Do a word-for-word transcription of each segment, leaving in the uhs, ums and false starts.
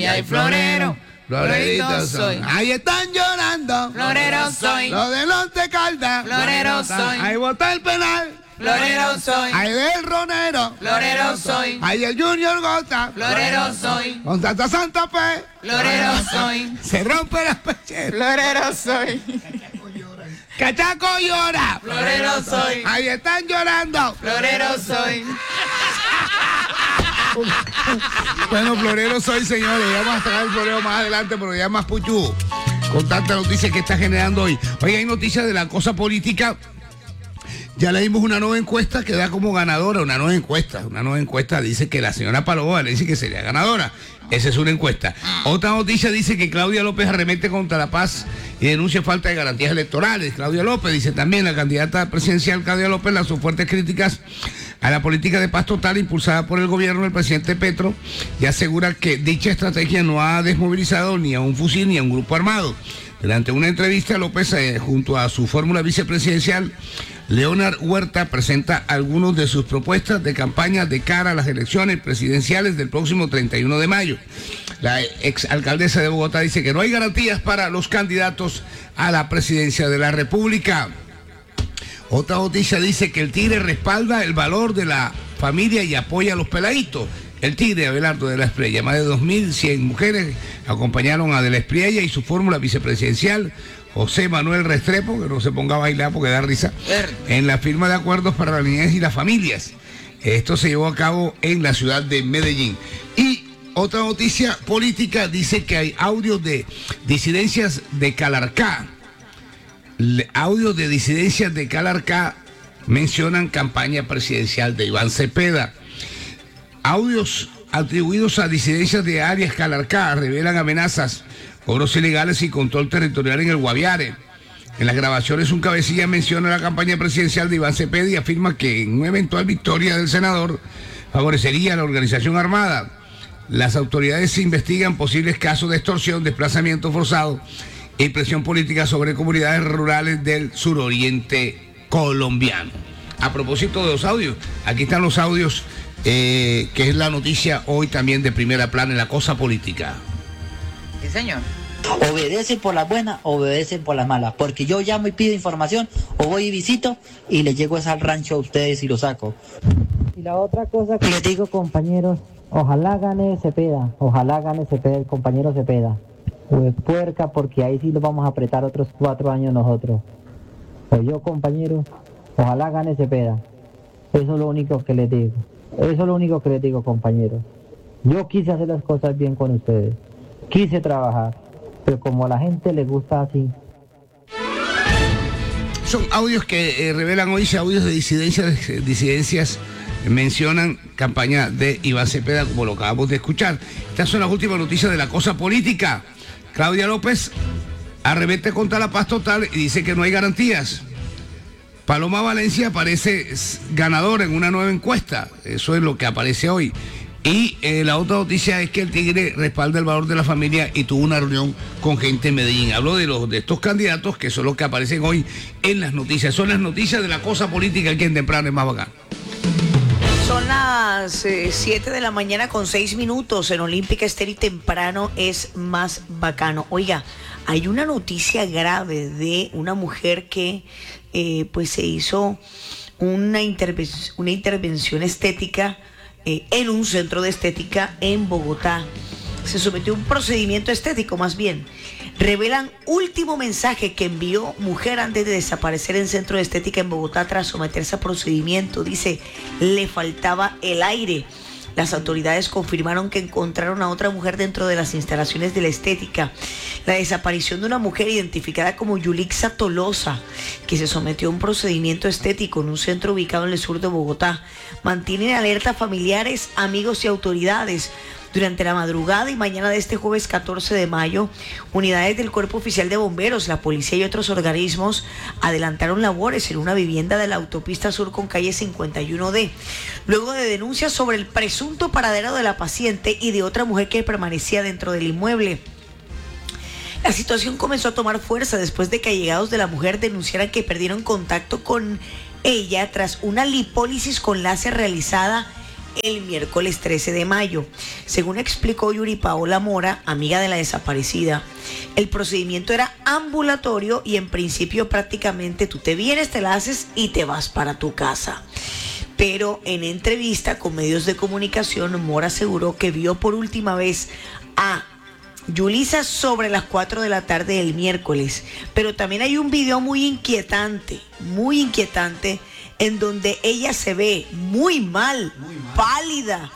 Y hay florero, florerito soy. Ahí están llorando, Florero soy. lo de Monte Caldas, Florero soy. ahí bota el penal, Florero soy. ahí del Ronero, Florero soy. ahí el Junior Gota, Florero soy. con Santa Santa Fe, Florero soy. se rompe la pecheras. Florero soy. Cachaco llora, Florero soy. ahí están llorando. Florero soy. Bueno, florero soy, señores. Ya vamos a sacar el florero más adelante, pero ya más puchu. Con tantas noticias que está generando hoy. Hoy hay noticias de la cosa política. Ya leímos una nueva encuesta que da como ganadora, una nueva encuesta. Una nueva encuesta dice que la señora Paloma le dice que sería ganadora. Esa es una encuesta. Otra noticia dice que Claudia López arremete contra la paz y denuncia falta de garantías electorales. Claudia López dice también, la candidata presidencial Claudia López lanzó fuertes críticas a la política de paz total impulsada por el gobierno del presidente Petro y asegura que dicha estrategia no ha desmovilizado ni a un fusil ni a un grupo armado. Durante una entrevista, López, eh, junto a su fórmula vicepresidencial, Leonard Huerta, presenta algunas de sus propuestas de campaña de cara a las elecciones presidenciales del próximo treinta y uno de mayo. La exalcaldesa de Bogotá dice que no hay garantías para los candidatos a la presidencia de la República. Otra noticia dice que el Tigre respalda el valor de la familia y apoya a los peladitos. El Tigre Abelardo de la Espriella, más de dos mil cien mujeres acompañaron a de la Espriella y su fórmula vicepresidencial, José Manuel Restrepo, que no se ponga a bailar porque da risa, en la firma de acuerdos para la niñez y las familias. Esto se llevó a cabo en la ciudad de Medellín. Y otra noticia política dice que hay audios de disidencias de Calarcá. Audios de disidencias de Calarcá mencionan campaña presidencial de Iván Cepeda. Audios atribuidos a disidencias de Arias Calarcá revelan amenazas, cobros ilegales y control territorial en el Guaviare. En las grabaciones, un cabecilla menciona la campaña presidencial de Iván Cepeda y afirma que en una eventual victoria del senador favorecería a la organización armada. Las autoridades investigan posibles casos de extorsión, desplazamiento forzado y presión política sobre comunidades rurales del suroriente colombiano. A propósito de los audios, aquí están los audios, eh, que es la noticia hoy también de primera plana en la cosa política. Sí, señor. Obedecen por las buenas, obedecen por las malas, porque yo llamo y pido información, o voy y visito, y les llego al rancho a ustedes y lo saco. Y la otra cosa que les digo, compañeros, ojalá gane Cepeda, ojalá gane Cepeda, el compañero Cepeda. Pues puerca, porque ahí sí lo vamos a apretar otros cuatro años nosotros. Pues yo, compañeros, ojalá gane Cepeda. Eso es lo único que les digo. Eso es lo único que les digo, compañeros. Yo quise hacer las cosas bien con ustedes. Quise trabajar, pero como a la gente le gusta así. Son audios que eh, revelan hoy, audios de disidencias, de disidencias mencionan campaña de Iván Cepeda, como lo acabamos de escuchar. Estas son las últimas noticias de la cosa política. Claudia López arremete contra la paz total y dice que no hay garantías. Paloma Valencia aparece ganadora en una nueva encuesta. Eso es lo que aparece hoy. Y eh, la otra noticia es que el Tigre respalda el valor de la familia y tuvo una reunión con gente en Medellín. Hablo de los de estos candidatos que son los que aparecen hoy en las noticias. Son las noticias de la cosa política aquí en Temprano es más bacán. Son las siete eh, de la mañana con seis minutos en Olímpica Estéreo y Temprano es más bacano. Oiga, hay una noticia grave de una mujer que eh, pues se hizo una, interven- una intervención estética eh, en un centro de estética en Bogotá. Se sometió a un procedimiento estético más bien. Revelan último mensaje que envió mujer antes de desaparecer en centro de estética en Bogotá tras someterse a procedimiento. Dice, le faltaba el aire. Las autoridades confirmaron que encontraron a otra mujer dentro de las instalaciones de la estética. La desaparición de una mujer identificada como Yulixa Tolosa, que se sometió a un procedimiento estético en un centro ubicado en el sur de Bogotá, mantiene en alerta familiares, amigos y autoridades. Durante la madrugada y mañana de este jueves catorce de mayo, unidades del Cuerpo Oficial de Bomberos, la policía y otros organismos adelantaron labores en una vivienda de la autopista sur con calle cincuenta y uno D. Luego de denuncias sobre el presunto paradero de la paciente y de otra mujer que permanecía dentro del inmueble. La situación comenzó a tomar fuerza después de que allegados de la mujer denunciaran que perdieron contacto con ella tras una lipólisis con láser realizada el miércoles trece de mayo. Según explicó Yuri Paola Mora, amiga de la desaparecida, el procedimiento era ambulatorio y en principio prácticamente tú te vienes, te la haces y te vas para tu casa. Pero en entrevista con medios de comunicación, Mora aseguró que vio por última vez a Yulisa sobre las cuatro de la tarde del miércoles. Pero también hay un video muy inquietante, muy inquietante, en donde ella se ve muy mal, muy mal. Pálida,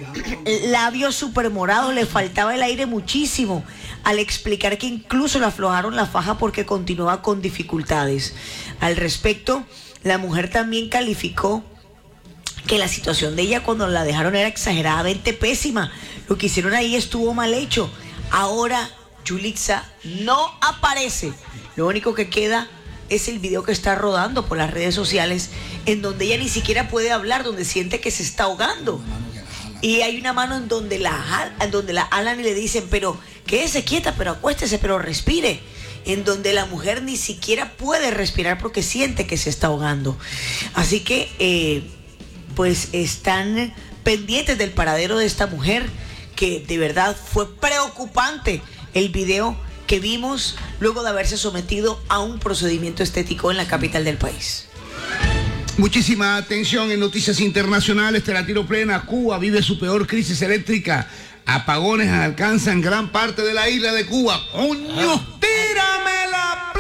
labios super morados, le faltaba el aire muchísimo, al explicar que incluso le aflojaron la faja porque continuaba con dificultades. Al respecto, la mujer también calificó que la situación de ella cuando la dejaron era exageradamente pésima. Lo que hicieron ahí estuvo mal hecho. Ahora Yulitza no aparece. Lo único que queda es el video que está rodando por las redes sociales, en donde ella ni siquiera puede hablar, donde siente que se está ahogando. Y hay una mano en donde la, en donde la alan y le dicen, pero quédese quieta, pero acuéstese, pero respire. En donde la mujer ni siquiera puede respirar porque siente que se está ahogando. Así que, eh, pues están pendientes del paradero de esta mujer, que de verdad fue preocupante el video que vimos luego de haberse sometido a un procedimiento estético en la capital del país. Muchísima atención en noticias internacionales. Te la tiro plena. Cuba vive su peor crisis eléctrica. Apagones alcanzan gran parte de la isla de Cuba. ¡Coño! ¡Tírame la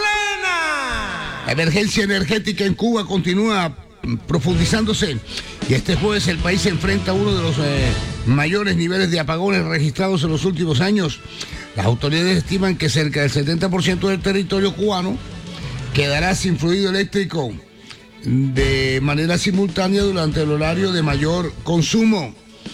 plena! La emergencia energética en Cuba continúa profundizándose y este jueves el país se enfrenta a uno de los eh, mayores niveles de apagones registrados en los últimos años. Las autoridades estiman que cerca del setenta por ciento del territorio cubano quedará sin fluido eléctrico de manera simultánea durante el horario de mayor consumo.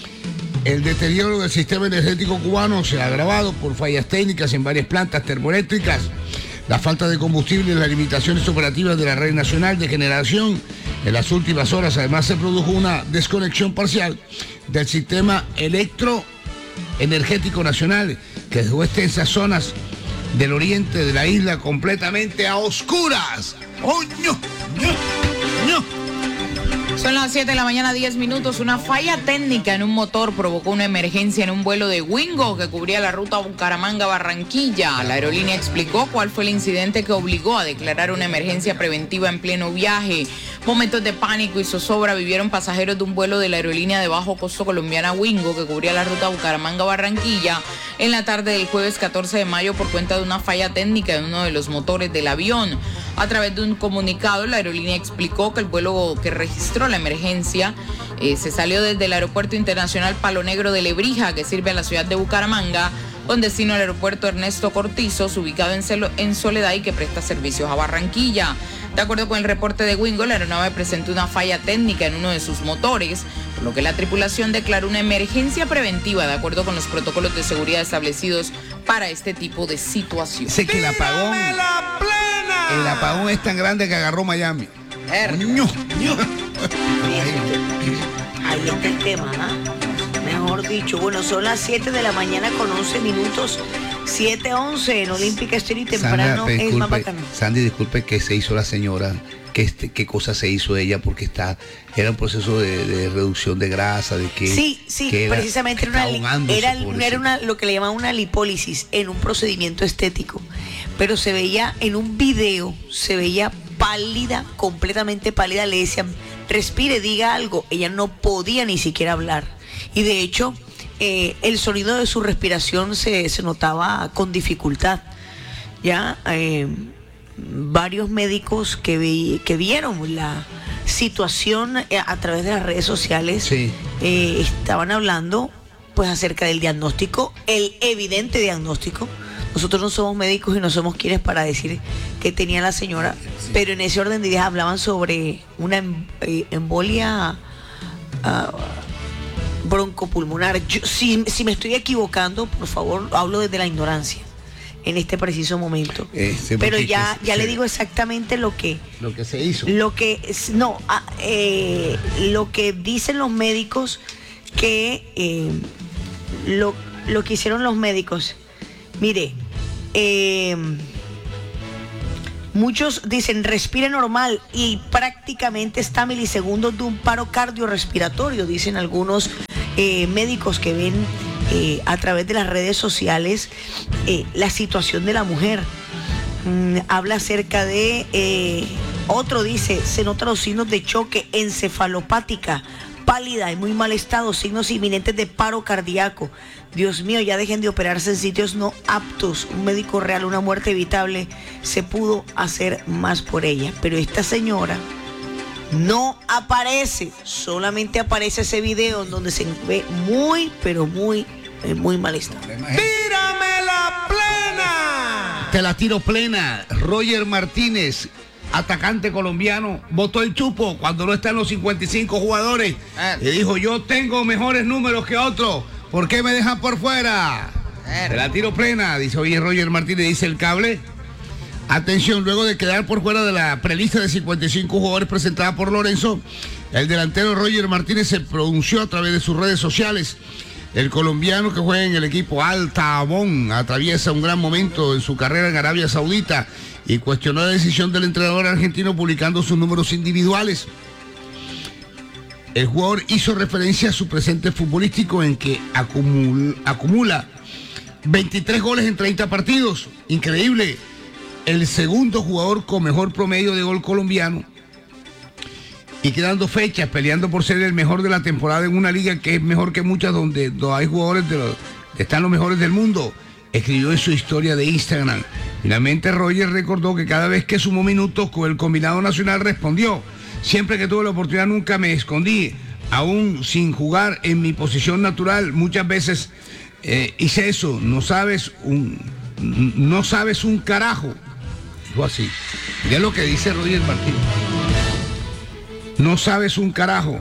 El deterioro del sistema energético cubano se ha agravado por fallas técnicas en varias plantas termoeléctricas, la falta de combustible y las limitaciones operativas de la red nacional de generación. En las últimas horas, además, se produjo una desconexión parcial del sistema electroenergético nacional, que dejó extensas zonas del oriente de la isla completamente a oscuras. ¡Coño! ¡No! ¡No! Son las siete de la mañana, diez minutos. Una falla técnica en un motor provocó una emergencia en un vuelo de Wingo que cubría la ruta Bucaramanga-Barranquilla. La aerolínea explicó cuál fue el incidente que obligó a declarar una emergencia preventiva en pleno viaje. Momentos de pánico y zozobra vivieron pasajeros de un vuelo de la aerolínea de bajo costo colombiana Wingo que cubría la ruta Bucaramanga-Barranquilla en la tarde del jueves catorce de mayo por cuenta de una falla técnica en uno de los motores del avión. A través de un comunicado, la aerolínea explicó que el vuelo que registró la emergencia eh, se salió desde el Aeropuerto Internacional Palo Negro de Lebrija, que sirve a la ciudad de Bucaramanga, con destino al Aeropuerto Ernesto Cortizos, ubicado en, Celo, en Soledad y que presta servicios a Barranquilla. De acuerdo con el reporte de Wingo, la aeronave presentó una falla técnica en uno de sus motores, por lo que la tripulación declaró una emergencia preventiva de acuerdo con los protocolos de seguridad establecidos para este tipo de situación. Sé que el apagón, la plena! el apagón es tan grande que agarró Miami. ¡Ño! Ahí está el tema, ¿eh? Mejor dicho. Bueno, son las siete de la mañana con once minutos. siete once en Olímpica Estéreo y temprano. Sandra, es disculpe, más bacano. Sandy, disculpe, ¿qué se hizo la señora? ¿Qué, este, qué cosa se hizo ella? Porque está, era un proceso de, de reducción de grasa, de que... Sí, sí, que era, precisamente que era, una, ahogándose, era, pobrecita. era una, lo que le llamaban una lipólisis en un procedimiento estético. Pero se veía en un video, se veía pálida, completamente pálida. Le decían, respire, diga algo. Ella no podía ni siquiera hablar. Y de hecho, eh, el sonido de su respiración se, se notaba con dificultad. Ya, eh, varios médicos que, vi, que vieron la situación eh, a través de las redes sociales, sí. eh, estaban hablando pues acerca del diagnóstico, el evidente diagnóstico. Nosotros no somos médicos y no somos quienes para decir qué tenía la señora, sí. Pero en ese orden de ideas hablaban sobre una em, eh, embolia uh, broncopulmonar. Yo, si, si me estoy equivocando, por favor, hablo desde la ignorancia en este preciso momento. Este, pero ya, que, ya sí. le digo exactamente lo que... Lo que se hizo. Lo que... No, eh, lo que dicen los médicos que... Eh, lo, lo que hicieron los médicos... Mire, eh, Muchos dicen respire normal y prácticamente está a milisegundos de un paro cardiorrespiratorio, dicen algunos eh, médicos que ven eh, a través de las redes sociales eh, la situación de la mujer. Mm, habla acerca de, eh, otro dice, se notan los signos de choque, encefalopática, pálida, en muy mal estado, signos inminentes de paro cardíaco. Dios mío, ya dejen de operarse en sitios no aptos. Un médico real, una muerte evitable, se pudo hacer más por ella. Pero esta señora no aparece, solamente aparece ese video en donde se ve muy, pero muy, en muy mal estado. ¡Tírame la plena! Te la tiro plena. Roger Martínez, atacante colombiano, botó el chupo cuando no están los cincuenta y cinco jugadores. Eh. Y dijo, yo tengo mejores números que otros. ¿Por qué me dejan por fuera? Eh. Te la tiro plena, dice oye Roger Martínez, dice el cable. Atención, luego de quedar por fuera de la prelista de cincuenta y cinco jugadores presentada por Lorenzo, el delantero Roger Martínez se pronunció a través de sus redes sociales. El colombiano que juega en el equipo Al Taabón atraviesa un gran momento en su carrera en Arabia Saudita y cuestionó la decisión del entrenador argentino publicando sus números individuales. El jugador hizo referencia a su presente futbolístico en que acumula, acumula veintitrés goles en treinta partidos. Increíble. El segundo jugador con mejor promedio de gol colombiano y quedando fechas peleando por ser el mejor de la temporada en una liga que es mejor que muchas donde, donde hay jugadores de los, están los mejores del mundo. Escribió en su historia de Instagram. Finalmente Roger recordó que cada vez que sumó minutos con el combinado nacional respondió: siempre que tuve la oportunidad nunca me escondí, aún sin jugar en mi posición natural, muchas veces eh, hice eso. No sabes un, no sabes un carajo. Dijo así. Mira lo que dice Roger Martínez. No sabes un carajo.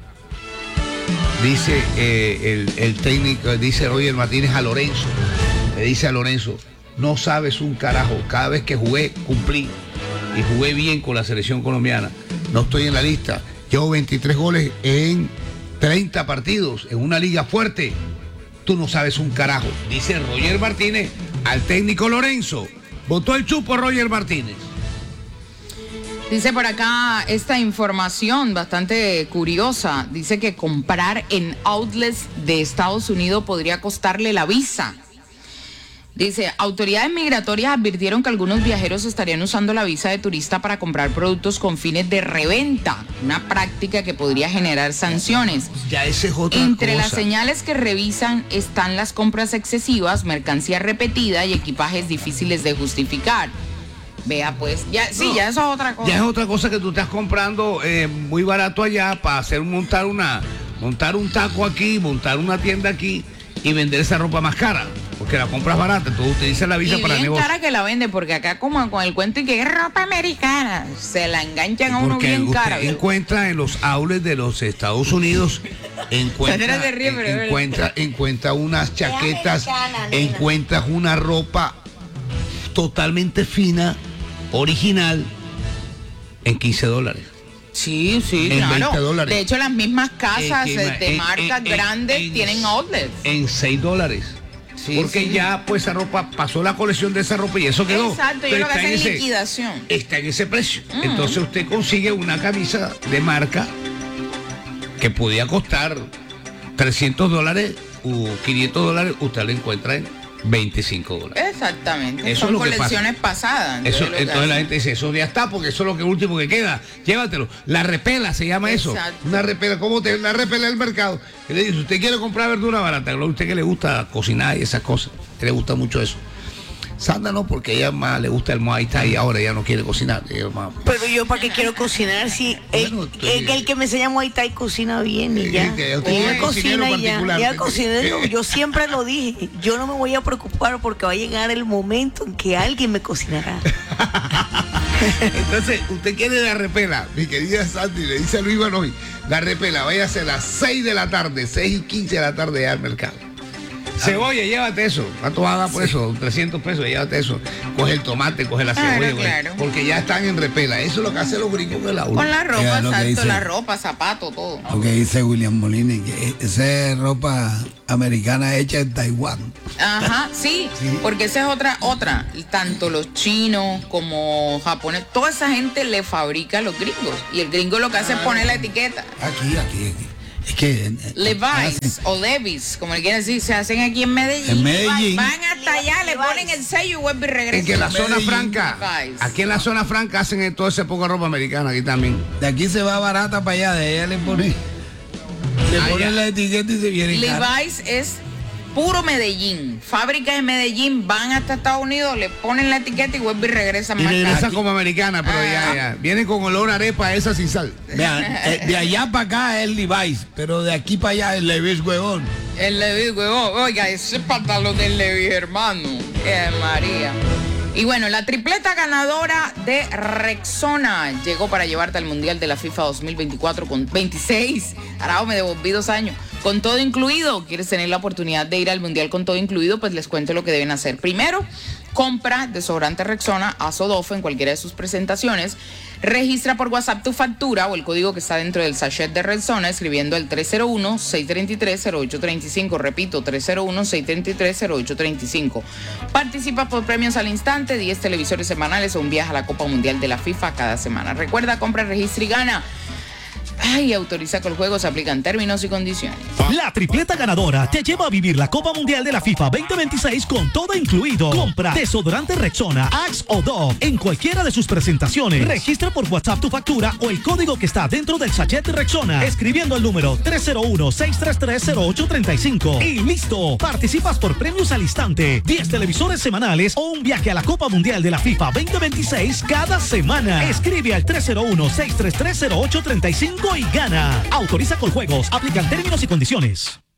Dice eh, el, el técnico, dice Roger Martínez a Lorenzo. Le dice a Lorenzo, no sabes un carajo. Cada vez que jugué, cumplí. Y jugué bien con la selección colombiana. No estoy en la lista. Llevo veintitrés goles en treinta partidos, en una liga fuerte. Tú no sabes un carajo. Dice Roger Martínez al técnico Lorenzo. Botó el chupo Roger Martínez. Dice por acá esta información bastante curiosa. Dice que comprar en outlets de Estados Unidos podría costarle la visa. Dice, autoridades migratorias advirtieron que algunos viajeros estarían usando la visa de turista para comprar productos con fines de reventa, una práctica que podría generar sanciones. Ya ese es otra Entre cosa. las señales que revisan están las compras excesivas, mercancía repetida y equipajes difíciles de justificar. Vea pues, ya, sí, No, ya eso es otra cosa. Ya es otra cosa que tú estás comprando eh, muy barato allá para hacer montar una montar un taco aquí, montar una tienda aquí y vender esa ropa más cara, porque la compras barata, tú utilizas la visa y para bien negocio. cara que la vende, porque acá como con el cuento y que es ropa americana, se la enganchan a uno Porque bien usted cara. ¿Verdad? encuentra en los outlets de los Estados Unidos, encuentra, Sandra se ríe, pero es verdad. encuentra, encuentra unas chaquetas, americana, nena. encuentras una ropa totalmente fina, original, en quince dólares. Sí, sí, En claro. veinte dólares. De hecho, las mismas casas En- eh, de en- marcas en- grandes en- tienen outlets. En seis dólares. Sí, Porque sí. ya pues esa ropa, pasó la colección de esa ropa y eso quedó. Exacto, y Pero lo que está en hacen es ese- liquidación. Está en ese precio. Mm. Entonces usted consigue una camisa de marca que podía costar trescientos dólares o quinientos dólares, usted la encuentra en veinticinco dólares. Exactamente. Eso Son es lo que colecciones pasadas. Eso, lo que entonces la hacen. gente dice, eso ya está, porque eso es lo que último que queda. Llévatelo. La repela se llama eso. Exacto. Una repela. ¿Cómo te la repela del mercado? Y le dice, usted quiere comprar verdura barata, a usted que le gusta cocinar y esas cosas, que le gusta mucho eso. Sandra no, porque ella más le gusta el Muay Thai y ahora ella no quiere cocinar. Ella más- Pero yo para qué quiero cocinar si el, Bueno, tú- el, el que me enseña Muay Thai cocina bien y ya. Eh, eh, usted Ella es cocinero cocina y ya. particular. Ella cocina. No, yo siempre lo dije. Yo no me voy a preocupar porque va a llegar el momento en que alguien me cocinará. Entonces, usted quiere la repela, mi querida Sandy, le dice a Luis Banoy, la repela, váyase a las seis de la tarde, seis y quince de la tarde al mercado. Cebolla, llévate eso. ¿Cuánto vas a dar por sí. eso? trescientos pesos, llévate eso. Coge el tomate, coge la cebolla. Claro, claro. Porque ya están en repela. Eso es lo que hacen los gringos con la uva. Con la ropa, exacto, dice, la ropa, zapatos, todo. Lo que dice William Molina, que esa es ropa americana hecha en Taiwán. Ajá, sí, sí, porque esa es otra, otra. Tanto los chinos como japoneses, toda esa gente le fabrica a los gringos. Y el gringo lo que hace ah, es poner la etiqueta. Aquí, aquí, aquí. Es que Levi's o Levi's, como le quieren decir, se hacen aquí en Medellín. En Medellín. Van hasta allá, le ponen el sello y vuelven y regresan. En que la zona franca, Levi's. Aquí en la zona franca hacen toda esa poca ropa americana aquí también. De aquí se va barata para allá, de allá le ponen, le ponen la etiqueta y se viene. Levi's es puro Medellín, fábrica de Medellín, van hasta Estados Unidos, le ponen la etiqueta y vuelven y regresan. Y regresan como americana, pero ah, ya, ya. Vienen con olor a arepa esa sin sal. Vean, eh, de allá para acá es Levi's, pero de aquí para allá es Levi's, huevón. El Levi's, huevón. Oiga, ese pantalón del Levi's, hermano. Eh, María. Y bueno, la tripleta ganadora de Rexona llegó para llevarte al Mundial de la FIFA dos mil veinticuatro con veintiséis. Arao, me devolví dos años. Con todo incluido. ¿Quieres tener la oportunidad de ir al Mundial con todo incluido? Pues les cuento lo que deben hacer. Primero, compra desodorante Rexona a Sodofo en cualquiera de sus presentaciones. Registra por WhatsApp tu factura o el código que está dentro del sachet de Rexona escribiendo el tres cero uno, seis tres tres, cero ocho tres cinco. Repito, tres cero uno, seis tres tres, cero ocho tres cinco. Participa por premios al instante, diez televisores semanales o un viaje a la Copa Mundial de la FIFA cada semana. Recuerda, compra, registra y gana. Ay, autoriza con el juego, se aplican términos y condiciones. La tripleta ganadora te lleva a vivir la Copa Mundial de la FIFA veinte veintiséis con todo incluido. Compra desodorante Rexona, Axe o Dove en cualquiera de sus presentaciones. Registra por WhatsApp tu factura o el código que está dentro del sachet de Rexona escribiendo el número tres cero uno, seis tres tres, cero ocho tres cinco. Y listo, participas por premios al instante, diez televisores semanales o un viaje a la Copa Mundial de la FIFA veinte veintiséis cada semana. Escribe al tres cero uno, seis tres tres, cero ocho tres cinco y gana. Autoriza con juegos. Aplican términos y condiciones.